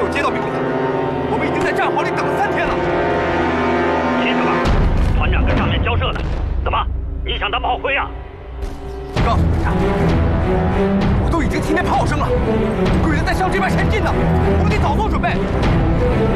有接到命令的，我们已经在战壕里等了3天了。 凭什么？团长跟上面交涉的，怎么？你想当炮灰啊？ 告诉大家，我都已经听见炮声了，鬼子在向这边前进呢，我们得早做准备。